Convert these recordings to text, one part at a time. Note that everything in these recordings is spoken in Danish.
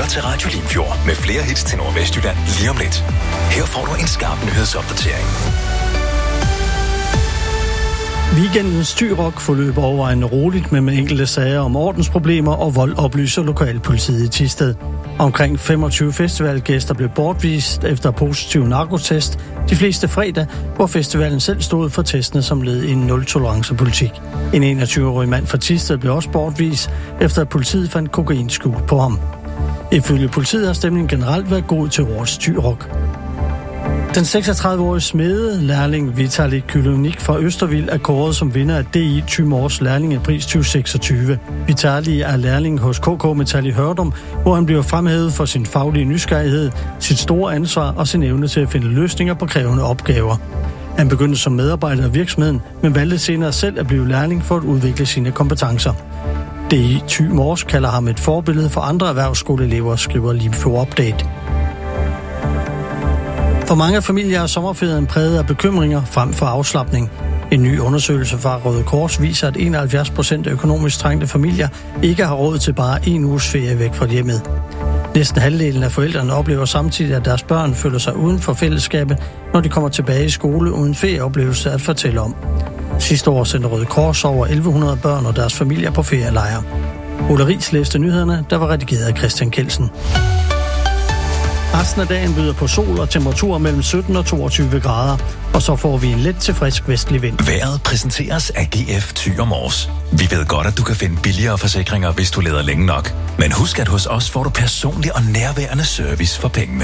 til Radio Limfjord med flere hits til Nordvestjylland lige om lidt. Her får du en skarp nyhedsopdatering. Weekendens Thyrock forløber overvejende roligt, men med enkelte sager om ordensproblemer og vold, oplyser lokalpolitiet i Thisted. Omkring 25 festivalgæster blev bortvist efter positiv narkotest, de fleste fredag, hvor festivalen selv stod for testene som led i en nul-tolerance-politik. En 21-årig mand fra Thisted blev også bortvist, efter at politiet fandt kokain skjult på ham. Ifølge politiet har stemningen generelt været god til årets Thyrock. Den 36-årige smede-lærling Vitali Kylonik fra Østervild er kåret som vinder af DI Thy Mors lærlingepris 2026. Vitali er lærling hos KK Metal i Hørdum, hvor han bliver fremhævet for sin faglige nysgerrighed, sit store ansvar og sin evne til at finde løsninger på krævende opgaver. Han begyndte som medarbejder af virksomheden, men valgte senere selv at blive lærling for at udvikle sine kompetencer. DI Thy Mors kalder ham et forbillede for andre erhvervsskoleelever, skriver Limfjord Update. For mange familier er sommerferien præget af bekymringer frem for afslapning. En ny undersøgelse fra Røde Kors viser, at 71% af økonomisk trængte familier ikke har råd til bare en uges ferie væk fra hjemmet. Næsten halvdelen af forældrene oplever samtidig, at deres børn føler sig uden for fællesskabet, når de kommer tilbage i skole uden ferieoplevelse at fortælle om. Sidste år sendte Røde Kors over 1100 børn og deres familier på ferielejre. Ole Riis læste nyhederne, der var redigeret af Christian Kelsen. Resten af dagen byder på sol og temperaturer mellem 17 og 22 grader, og så får vi en let til frisk vestlig vind. Vejret præsenteres af GF Thy Mors. Vi ved godt, at du kan finde billigere forsikringer, hvis du leder længe nok. Men husk, at hos os får du personlig og nærværende service for pengene.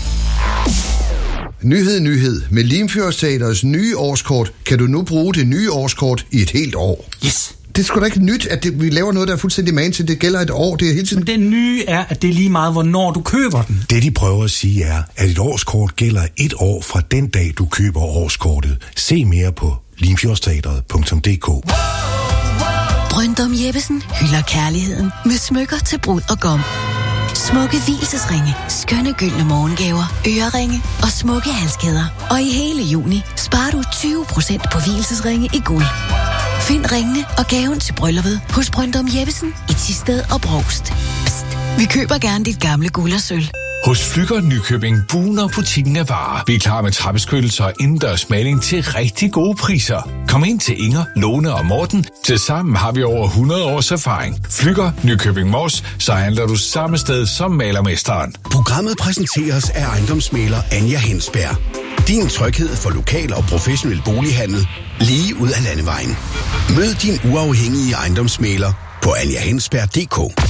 Nyhed. Med Limfjordsteatrets nye årskort kan du nu bruge det nye årskort i et helt år. Yes. Det er sgu da ikke nyt, at vi laver noget, der er fuldstændig man til. Det gælder et år. Det er hele tiden. Men det nye er, at det er lige meget, hvornår du køber den. Det, de prøver at sige, er, at et årskort gælder et år fra den dag, du køber årskortet. Se mere på limfjordsteatret.dk. Bryndum Jeppesen hylder kærligheden med smykker til brud og gom. Smukke vielsesringe, skønne gyldne morgengaver, øreringe og smukke halskæder. Og i hele juni sparer du 20% på vielsesringe i guld. Find ringene og gaven til brylluppet hos Bryndum Jeppesen i Thisted og Brovst. Psst, vi køber gerne dit gamle guld og sølv. Hos Flügger Nykøbing bugner butikken af varer. Vi er klar med trappeskyttelser og indendørs maling til rigtig gode priser. Kom ind til Inger, Lone og Morten. Tilsammen har vi over 100 års erfaring. Flügger Nykøbing Mors, så handler du samme sted som malermesteren. Programmet præsenteres af ejendomsmægler Anja Hensberg. Din tryghed for lokal og professionel bolighandel lige ud af landevejen. Mød din uafhængige ejendomsmægler på anjahensberg.dk.